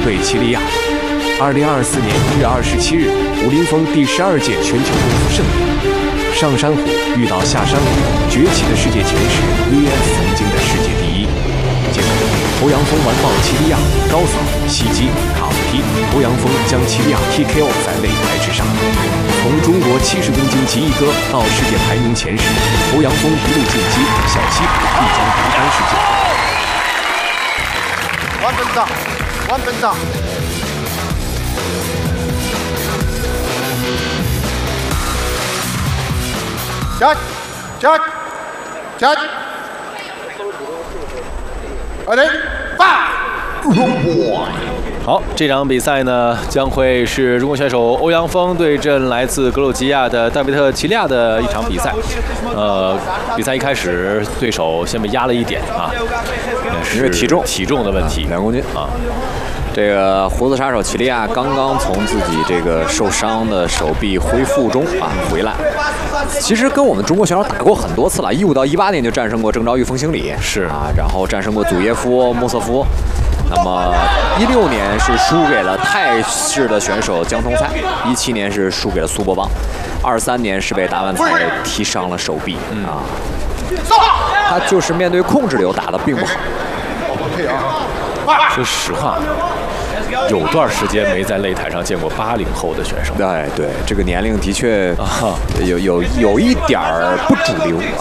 对齐利亚。2024年1月27日，武林风第12届全球功夫盛典，上山虎遇到下山虎，崛起的世界前十 vs 曾经的世界第一。结果，欧阳锋完爆齐利亚，高扫、袭击、卡夫踢，欧阳锋将齐利亚 TKO 在擂台之上。从中国70公斤极翼哥到世界排名前10，欧阳锋一路进击，小西虎必将独担世界。 1分钟，1分钟。Judge. Ready? Fight! 好，这场比赛呢将会是中国选手欧阳锋对阵来自格鲁吉亚的戴维特·齐利亚的一场比赛。比赛一开始对手先被压了一点啊， 因为体重的问题 ，2公斤啊。这个胡子杀手齐利亚刚刚从自己这个受伤的手臂恢复中回来，其实跟我们中国选手打过很多次了，15到18年就战胜过郑昭玉、冯兴礼， 是啊， 然后战胜过祖耶夫、莫瑟夫。那么16年是输给了泰式的选手姜通菜，17年是输给了苏伯邦，23年是被达万才踢伤了手臂啊。他就是面对控制流打得并不好。 说实话，有段时间没在擂台上见过80后的选手。 对，这个年龄的确有一点儿不主流啊。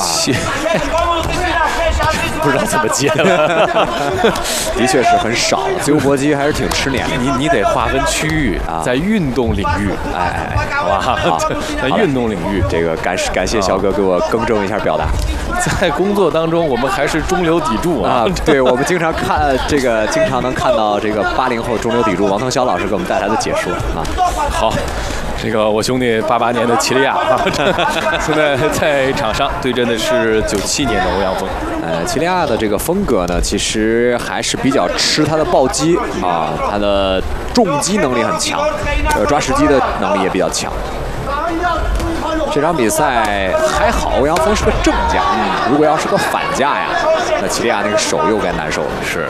不知道怎么接了， 的确是很少。自由搏击还是挺吃年龄， 你得划分区域啊，在运动领域，好吧，在运动领域， 这个感谢肖哥给我更正一下表达。 在工作当中，我们还是中流砥柱啊。 对，我们经常能看到这个80后中流砥柱王腾霄老师给我们带来的解说啊。 好。这个我兄弟88年的齐利亚，现在在场上对阵的是97年的欧阳锋。 齐利亚的这个风格呢，其实还是比较吃他的暴击啊，他的重击能力很强，抓时机的能力也比较强。这场比赛还好，欧阳锋是个正架，如果要是个反架呀，那齐利亚那个手又该难受了。 是。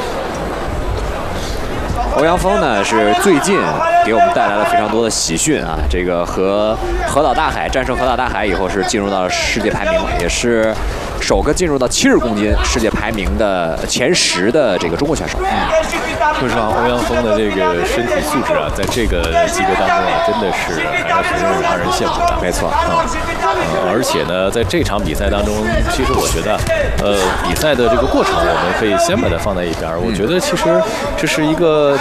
欧阳锋呢是最近给我们带来了非常多的喜讯啊！这个和河岛大海战胜河岛大海以后，是进入到了世界排名，也是首个进入到70公斤世界排名的前10的这个中国选手。 说实话，欧阳锋的这个身体素质啊，在这个级别当中啊，真的是还是挺让人羡慕的。 没错， 而且呢，在这场比赛当中，其实我觉得，比赛的这个过程我们可以先把它放在一边。我觉得其实这是一个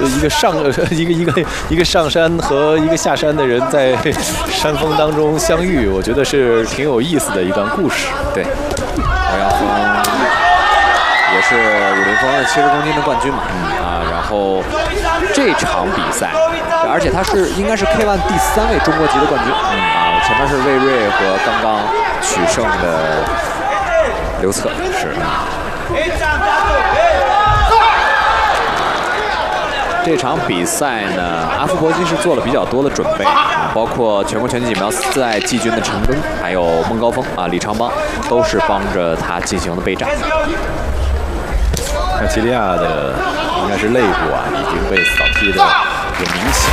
一个上山和一个下山的人在山峰当中相遇，我觉得是挺有意思的一段故事。 对，欧阳锋也是武林风的70公斤的冠军嘛，然后这场比赛，而且他应该是 K1 第3位中国籍的冠军，前面是魏睿和刚刚取胜的刘策，是。这场比赛呢，阿福搏击是做了比较多的准备，包括全国拳击锦标赛季军的陈庚，还有孟高峰李长邦，都是帮着他进行的备战。 看齐利亚的应该是肋部已经被扫踢的有明显